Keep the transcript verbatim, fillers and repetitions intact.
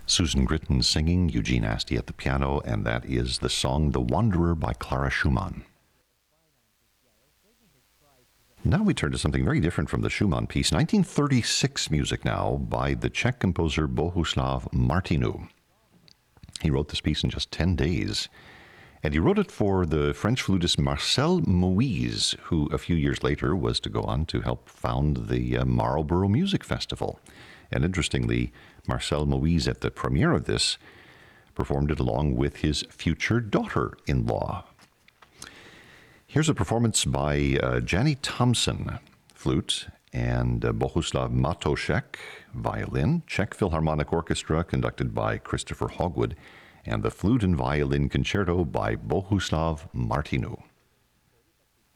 Susan Gritton singing, Eugene Asty at the piano, and that is the song The Wanderer by Clara Schumann. Now we turn to something very different from the Schumann piece. nineteen thirty-six music now by the Czech composer Bohuslav Martinu. He wrote this piece in just ten days. And he wrote it for the French flutist Marcel Moise, who a few years later was to go on to help found the uh, Marlborough Music Festival. And interestingly, Marcel Moise, at the premiere of this, performed it along with his future daughter-in-law. Here's a performance by uh, Janny Thompson, flute, and uh, Bohuslav Matošek, violin, Czech Philharmonic Orchestra, conducted by Christopher Hogwood, and the Flute and Violin Concerto by Bohuslav Martinu.